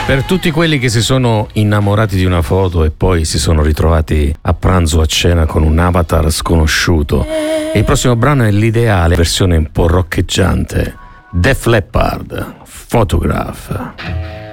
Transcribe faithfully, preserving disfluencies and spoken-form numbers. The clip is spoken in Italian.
Per tutti quelli che si sono innamorati di una foto e poi si sono ritrovati a pranzo o a cena con un avatar sconosciuto, il prossimo brano è l'ideale versione un po' roccheggiante. Def Leppard, Photograph.